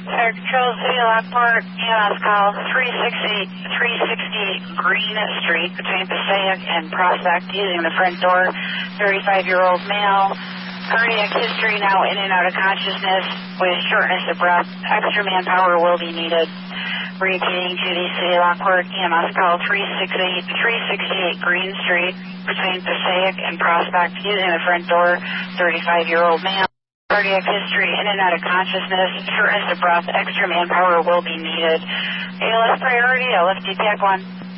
Control City Lockport, EMS call 368 Green Street between Passaic and Prospect using the front door, 35-year-old male. Cardiac history, now in and out of consciousness with shortness of breath. Extra manpower will be needed. Repeating to the City Lockport, EMS call 368 Green Street between Passaic and Prospect using the front door, 35-year-old male. Cardiac history, in and out of consciousness, shortness of breath, extra manpower will be needed. ALS priority, LFD TAC 1.